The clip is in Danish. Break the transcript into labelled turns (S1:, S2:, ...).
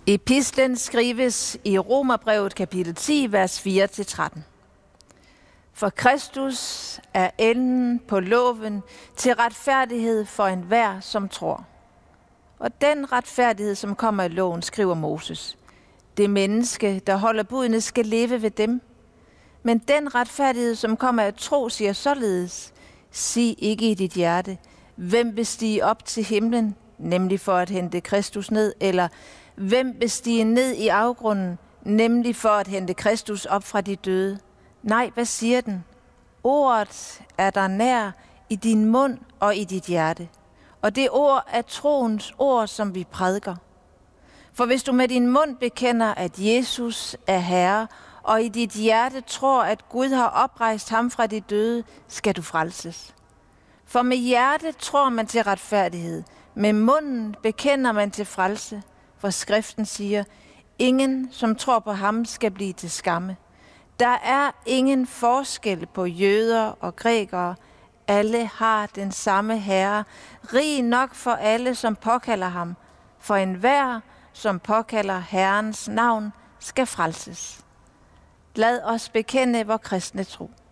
S1: Epistlen skrives i Romerbrevet kapitel 10, vers 4-13. For Kristus er enden på loven til retfærdighed for enhver, som tror. Og den retfærdighed, som kommer af loven, skriver Moses. Det menneske, der holder budene, skal leve ved dem. Men den retfærdighed, som kommer af tro, siger således: sig ikke i dit hjerte, hvem vil stige op til himlen, nemlig for at hente Kristus ned, eller hvem vil stige ned i afgrunden, nemlig for at hente Kristus op fra de døde. Nej, hvad siger den? Ordet er der nær i din mund og i dit hjerte. Og det ord er troens ord, som vi prædiker. For hvis du med din mund bekender, at Jesus er Herre, og i dit hjerte tror, at Gud har oprejst ham fra de døde, skal du frelses. For med hjertet tror man til retfærdighed, med munden bekender man til frelse. For skriften siger, ingen som tror på ham skal blive til skamme. Der er ingen forskel på jøder og grækere. Alle har den samme Herre, rig nok for alle, som påkalder ham. For enhver, som påkalder Herrens navn, skal frelses. Lad os bekende vor kristne tro.